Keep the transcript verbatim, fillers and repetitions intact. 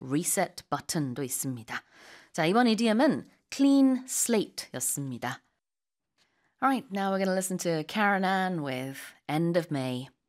reset button도 있습니다. 자, 이번 idiom은 clean slate 였습니다. Alright, now we're going to listen to Karen Ann with End of May.